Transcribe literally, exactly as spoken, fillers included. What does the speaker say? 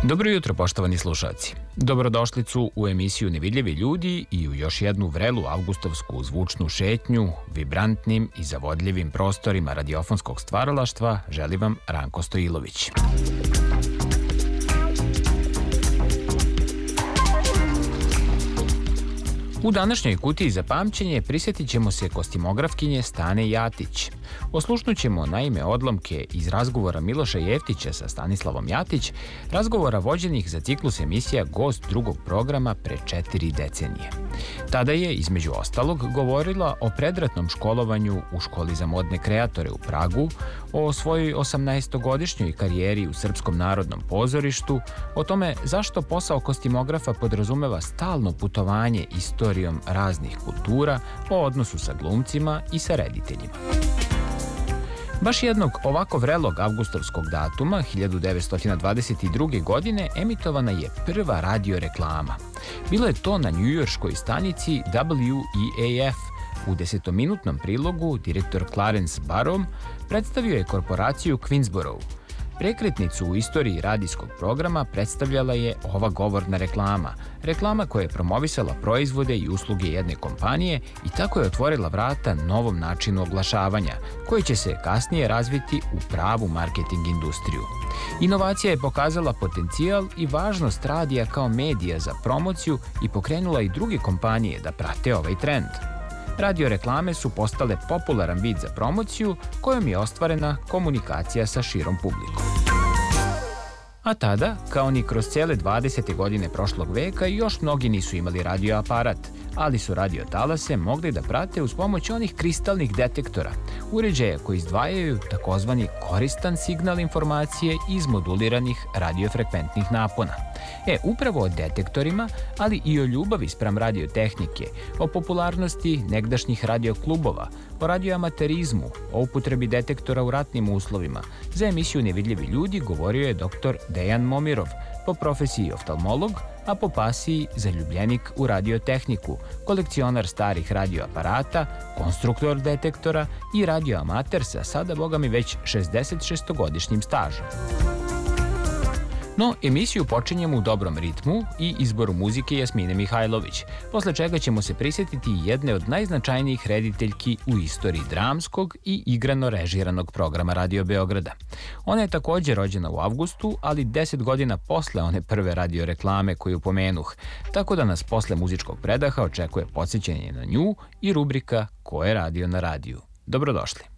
Dobro jutro, poštovani slušalci. Dobrodošlicu u emisiju Nevidljivi ljudi i u još jednu vrelu avgustovsku zvučnu šetnju vibrantnim i zavodljivim prostorima radiofonskog stvaralaštva želi vam Ranko Stojilović. U današnjoj kutiji za pamćenje prisjetit ćemo se kostimografkinje Stane Jatić. Oslušnut ćemo naime odlomke iz razgovora Miloša Jeftića sa Stanislavom Jatić, razgovora vođenih za ciklus emisija Gost drugog programa pre četiri decenije. Tada je, između ostalog, govorila o predratnom školovanju u školi za modne kreatore u Pragu, o svojoj osamnaestogodišnjoj karijeri u Srpskom narodnom pozorištu, o tome zašto posao kostimografa podrazumeva stalno putovanje istorijom raznih kultura, o odnosu sa glumcima i sa rediteljima. Baš jednog ovako vrelog avgustovskog datuma, hiljadu devetsto dvadeset druge. godine, emitovana je prva radio reklama. Bilo je to na njujorškoj stanici W E A F. U desetominutnom prilogu direktor Clarence Barom predstavio je korporaciju Queensborough. Prekretnicu u istoriji radijskog programa predstavljala je ova govorna reklama, reklama koja je promovisala proizvode i usluge jedne kompanije i tako je otvorila vrata novom načinu oglašavanja, koji će se kasnije razviti u pravu marketing industriju. Inovacija je pokazala potencijal i važnost radija kao medija za promociju i pokrenula i druge kompanije da prate ovaj trend. Radio reklame su postale popularan vid za promociju kojom je ostvarena komunikacija sa širom publikom. A tada, kao ni kroz cele dvadesete godine prošlog veka, još mnogi nisu imali radio aparat, ali su radio talase mogli da prate uz pomoć onih kristalnih detektora, uređaja koji izdvajaju takozvani koristan signal informacije iz moduliranih radiofrekventnih napona. E, upravo o detektorima, ali i o ljubavi spram radiotehnike, o popularnosti negdašnjih radioklubova, o radioamaterizmu, o upotrebi detektora u ratnim uslovima, za emisiju Nevidljivi ljudi govorio je doktor Dejan Momirov, po profesiji oftalmolog, a po pasiji zaljubljenik u radiotehniku, kolekcionar starih radioaparata, konstruktor detektora i radioamater sa sada, boga mi, već šezdesetšestogodišnjim stažom. No, emisiju počinjemo u dobrom ritmu i izboru muzike Jasmine Mihajlović, posle čega ćemo se prisjetiti jedne od najznačajnijih rediteljki u istoriji dramskog i igrano-režiranog programa Radio Beograda. Ona je također rođena u avgustu, ali deset godina posle one prve radio reklame koju pomenuh, tako da nas posle muzičkog predaha očekuje podsjećanje na nju i rubrika Ko je radio na radiju. Dobrodošli.